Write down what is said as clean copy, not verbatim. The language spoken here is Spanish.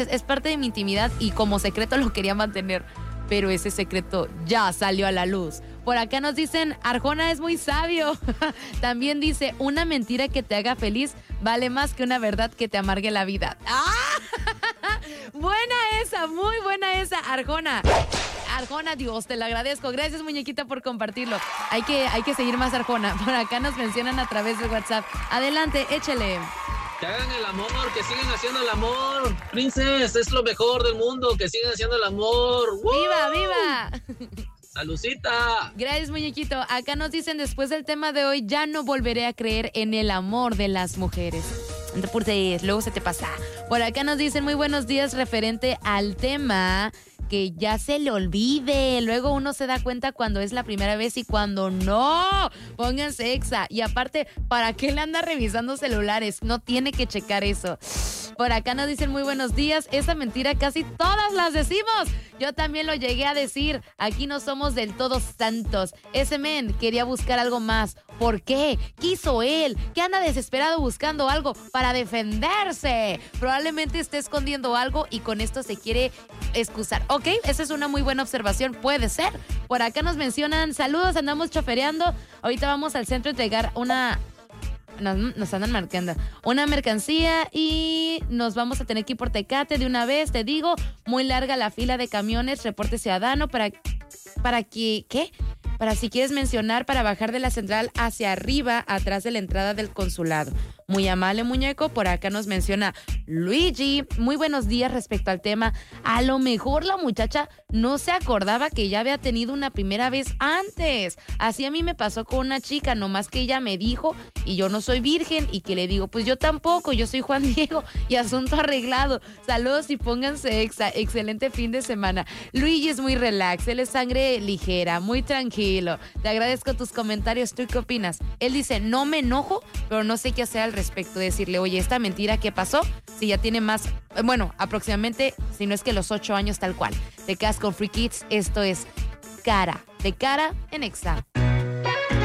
Es parte de mi intimidad y como secreto lo quería mantener, pero ese secreto ya salió a la luz. Por acá nos dicen, Arjona es muy sabio. También dice, una mentira que te haga feliz vale más que una verdad que te amargue la vida. ¡Ah! Buena esa, muy buena esa, Arjona. Arjona, Dios, te lo agradezco. Gracias, muñequita, por compartirlo. Hay que seguir más Arjona. Por acá nos mencionan a través de WhatsApp. Adelante, échele. Que hagan el amor, que sigan haciendo el amor. Princess, es lo mejor del mundo, que sigan haciendo el amor. ¡Woo! ¡Viva, viva! ¡Salucita! Gracias, muñequito. Acá nos dicen, después del tema de hoy, ya no volveré a creer en el amor de las mujeres. Entonces, luego se te pasa. Por acá nos dicen, muy buenos días, referente al tema, que ya se le olvide. Luego uno se da cuenta cuando es la primera vez y cuando no. Pónganse exa. Y aparte, ¿para qué le anda revisando celulares? No tiene que checar eso. Por acá nos dicen, muy buenos días. Esa mentira casi todas las decimos. Yo también lo llegué a decir. Aquí no somos del todo santos. Ese men quería buscar algo más. ¿Por qué? ¿Qué hizo él? ¿Qué anda desesperado buscando algo para defenderse? Probablemente esté escondiendo algo y con esto se quiere excusar. Ok, esa es una muy buena observación. Puede ser. Por acá nos mencionan, saludos, andamos chofereando. Ahorita vamos al centro a entregar nos andan marcando una mercancía y nos vamos a tener que ir por Tecate de una vez, te digo, muy larga la fila de camiones, reporte ciudadano para que, ¿qué? Para si quieres mencionar, para bajar de la central hacia arriba, atrás de la entrada del consulado. Muy amable, muñeco. Por acá nos menciona Luigi. Muy buenos días respecto al tema. A lo mejor la muchacha no se acordaba que ya había tenido una primera vez antes. Así a mí me pasó con una chica, nomás que ella me dijo, y yo no soy virgen, y que le digo, pues yo tampoco, yo soy Juan Diego, y asunto arreglado. Saludos y pónganse exa. Excelente fin de semana. Luigi es muy relax, él es sangre ligera, muy tranquilo. Te agradezco tus comentarios. ¿Tú qué opinas? Él dice, no me enojo, pero no sé qué hacer al respecto. Decirle, oye, esta mentira, ¿qué pasó? Si ya tiene más, bueno, aproximadamente, si no es que los 8 años tal cual. Te quedas con Free Kids. Esto es Cara, de Cara en Exa.